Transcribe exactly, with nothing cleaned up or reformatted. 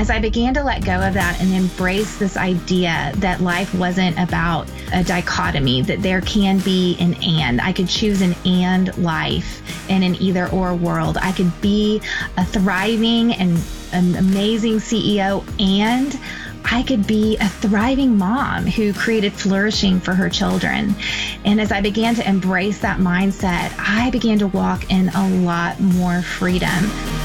As I began to let go of that and embrace this idea that life wasn't about a dichotomy, that there can be an and. I could choose an and life in an either or world. I could be a thriving and an amazing C E O, and I could be a thriving mom who created flourishing for her children. And as I began to embrace that mindset, I began to walk in a lot more freedom.